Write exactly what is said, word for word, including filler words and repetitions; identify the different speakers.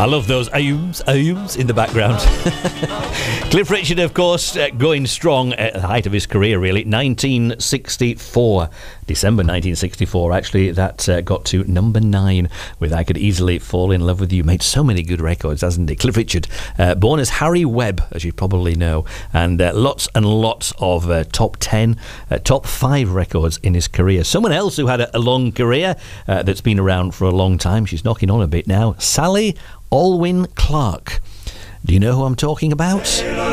Speaker 1: I love those ayooms, ayooms in the background. Cliff Richard, of course, uh, going strong at the height of his career, really. nineteen sixty-four, December nineteen sixty-four, actually, that uh, got to number nine with I Could Easily Fall in Love With You. Made so many good records, hasn't he? Cliff Richard, uh, born as Harry Webb, as you probably know, and uh, lots and lots of uh, top ten, uh, top five records in his career. Someone else who had a, a long career uh, that's been around for a long time, she's knocking on a bit now, Sally Alwyn Clarke. Do you know who I'm talking about?